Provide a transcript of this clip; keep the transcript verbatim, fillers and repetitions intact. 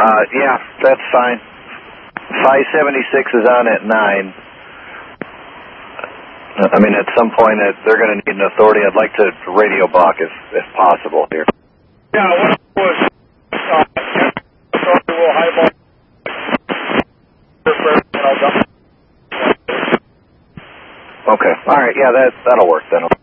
Uh, yeah, that's fine. five seventy-six is on at nine. I mean, at some point, uh, they're going to need an authority. I'd like to radio block if, if possible here. Yeah, what was uh, authority will highball. Okay, all right, yeah, that, that'll work then.